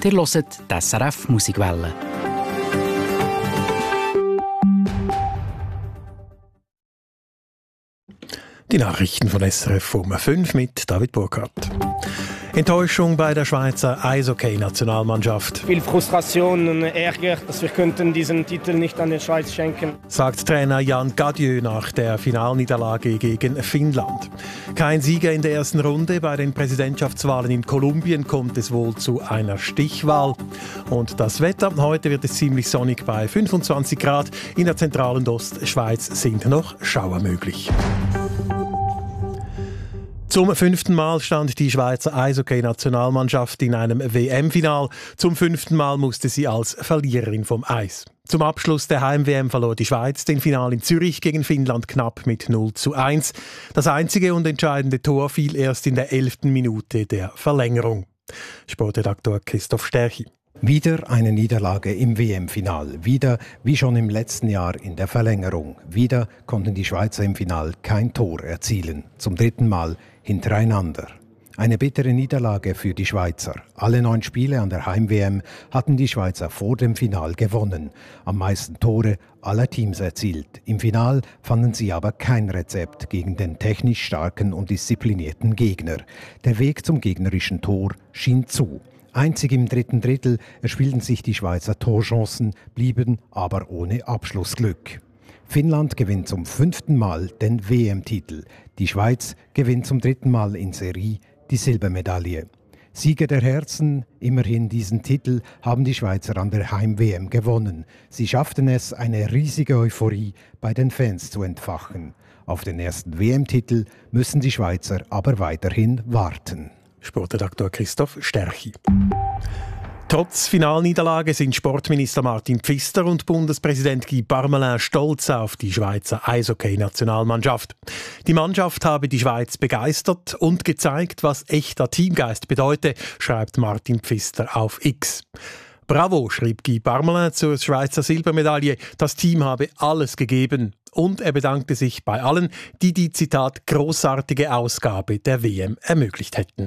Ihr hört die SRF Musikwelle. Die Nachrichten von SRF um 5 mit David Burkhardt. Enttäuschung bei der Schweizer Eishockey-Nationalmannschaft. Viel Frustration und Ärger, dass wir könnten diesen Titel nicht an die Schweiz schenken, sagt Trainer Jan Gadieu nach der Finalniederlage gegen Finnland. Kein Sieger in der ersten Runde. Bei den Präsidentschaftswahlen in Kolumbien kommt es wohl zu einer Stichwahl. Und das Wetter. Heute wird es ziemlich sonnig bei 25 Grad. In der Zentral- und Ostschweiz sind noch Schauer möglich. Zum 5. Mal stand die Schweizer Eishockey-Nationalmannschaft in einem WM-Final. Zum 5. Mal musste sie als Verliererin vom Eis. Zum Abschluss der Heim-WM verlor die Schweiz den Final in Zürich gegen Finnland knapp mit 0:1. Das einzige und entscheidende Tor fiel erst in der 11. Minute der Verlängerung. Sportredaktor Christoph Sterchi. Wieder eine Niederlage im WM-Final. Wieder, wie schon im letzten Jahr, in der Verlängerung. Wieder konnten die Schweizer im Final kein Tor erzielen. Zum 3. Mal hintereinander. Eine bittere Niederlage für die Schweizer. Alle 9 Spiele an der Heim-WM hatten die Schweizer vor dem Final gewonnen. Am meisten Tore aller Teams erzielt. Im Final fanden sie aber kein Rezept gegen den technisch starken und disziplinierten Gegner. Der Weg zum gegnerischen Tor schien zu. Einzig im 3. Drittel erspielten sich die Schweizer Torchancen, blieben aber ohne Abschlussglück. Finnland gewinnt zum 5. Mal den WM-Titel. Die Schweiz gewinnt zum 3. Mal in Serie die Silbermedaille. Sieger der Herzen, immerhin diesen Titel, haben die Schweizer an der Heim-WM gewonnen. Sie schafften es, eine riesige Euphorie bei den Fans zu entfachen. Auf den ersten WM-Titel müssen die Schweizer aber weiterhin warten. Sportredaktor Christoph Sterchi. Trotz Finalniederlage sind Sportminister Martin Pfister und Bundespräsident Guy Parmelin stolz auf die Schweizer Eishockey-Nationalmannschaft. Die Mannschaft habe die Schweiz begeistert und gezeigt, was echter Teamgeist bedeutet, schreibt Martin Pfister auf X. Bravo, schrieb Guy Parmelin zur Schweizer Silbermedaille. Das Team habe alles gegeben. Und er bedankte sich bei allen, die die, Zitat, großartige Ausgabe der WM ermöglicht hätten.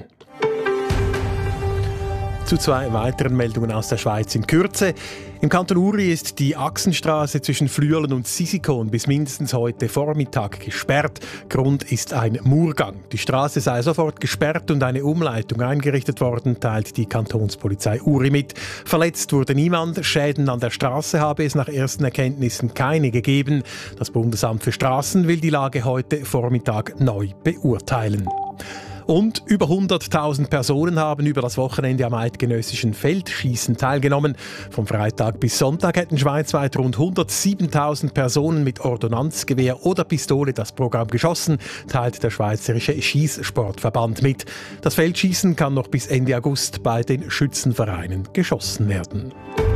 Zu 2 weiteren Meldungen aus der Schweiz in Kürze. Im Kanton Uri ist die Achsenstraße zwischen Flüelen und Sisikon bis mindestens heute Vormittag gesperrt. Grund ist ein Murgang. Die Straße sei sofort gesperrt und eine Umleitung eingerichtet worden, teilt die Kantonspolizei Uri mit. Verletzt wurde niemand. Schäden an der Straße habe es nach ersten Erkenntnissen keine gegeben. Das Bundesamt für Straßen will die Lage heute Vormittag neu beurteilen. Und über 100.000 Personen haben über das Wochenende am eidgenössischen Feldschießen teilgenommen. Vom Freitag bis Sonntag hätten schweizweit rund 107.000 Personen mit Ordonnanzgewehr oder Pistole das Programm geschossen, teilt der Schweizerische Schießsportverband mit. Das Feldschießen kann noch bis Ende August bei den Schützenvereinen geschossen werden.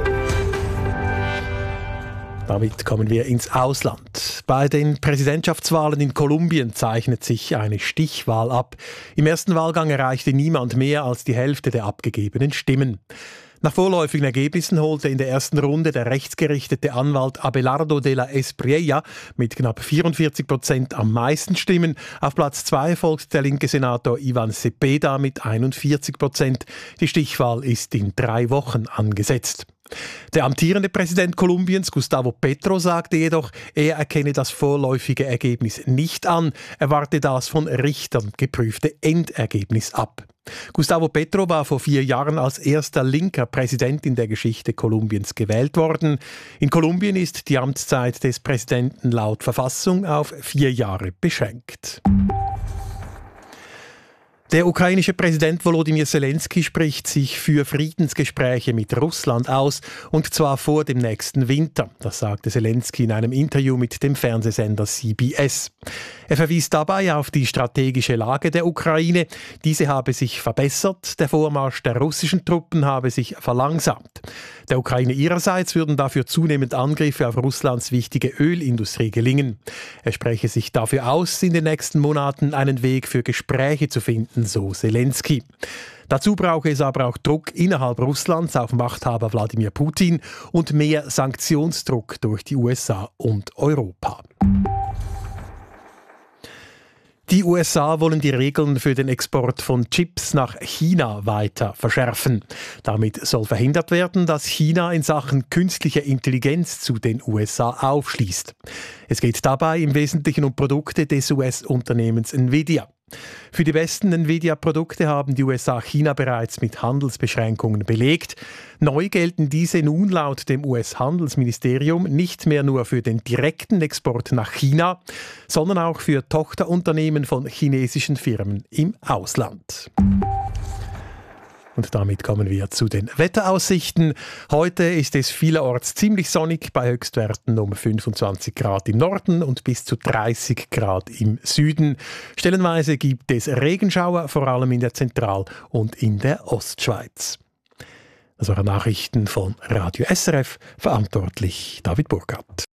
Damit kommen wir ins Ausland. Bei den Präsidentschaftswahlen in Kolumbien zeichnet sich eine Stichwahl ab. Im ersten Wahlgang erreichte niemand mehr als die Hälfte der abgegebenen Stimmen. Nach vorläufigen Ergebnissen holte in der ersten Runde der rechtsgerichtete Anwalt Abelardo de la Espriella mit knapp 44% am meisten Stimmen. Auf Platz 2 folgt der linke Senator Ivan Cepeda mit 41%. Die Stichwahl ist in 3 Wochen angesetzt. Der amtierende Präsident Kolumbiens, Gustavo Petro, sagte jedoch, er erkenne das vorläufige Ergebnis nicht an, er warte das von Richtern geprüfte Endergebnis ab. Gustavo Petro war vor 4 Jahren als erster linker Präsident in der Geschichte Kolumbiens gewählt worden. In Kolumbien ist die Amtszeit des Präsidenten laut Verfassung auf 4 Jahre beschränkt. Der ukrainische Präsident Volodymyr Zelensky spricht sich für Friedensgespräche mit Russland aus, und zwar vor dem nächsten Winter. Das sagte Zelensky in einem Interview mit dem Fernsehsender CBS. Er verwies dabei auf die strategische Lage der Ukraine. Diese habe sich verbessert, der Vormarsch der russischen Truppen habe sich verlangsamt. Der Ukraine ihrerseits würden dafür zunehmend Angriffe auf Russlands wichtige Ölindustrie gelingen. Er spreche sich dafür aus, in den nächsten Monaten einen Weg für Gespräche zu finden, so Zelensky. Dazu brauche es aber auch Druck innerhalb Russlands auf Machthaber Wladimir Putin und mehr Sanktionsdruck durch die USA und Europa. Die USA wollen die Regeln für den Export von Chips nach China weiter verschärfen. Damit soll verhindert werden, dass China in Sachen künstliche Intelligenz zu den USA aufschließt. Es geht dabei im Wesentlichen um Produkte des US-Unternehmens Nvidia. Für die besten Nvidia-Produkte haben die USA China bereits mit Handelsbeschränkungen belegt. Neu gelten diese nun laut dem US-Handelsministerium nicht mehr nur für den direkten Export nach China, sondern auch für Tochterunternehmen von chinesischen Firmen im Ausland. Und damit kommen wir zu den Wetteraussichten. Heute ist es vielerorts ziemlich sonnig bei Höchstwerten um 25 Grad im Norden und bis zu 30 Grad im Süden. Stellenweise gibt es Regenschauer, vor allem in der Zentral- und in der Ostschweiz. Das waren Nachrichten von Radio SRF, verantwortlich David Burkhardt.